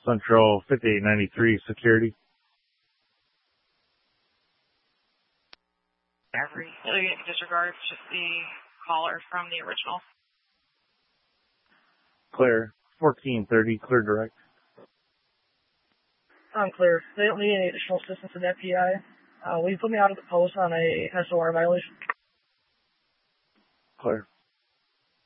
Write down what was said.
Central 5893 security. Disregard just the caller from the original. Clear. 1430, clear direct. I'm clear. They don't need any additional assistance in FBI. Will you put me out of the post on a SOR violation? Clear.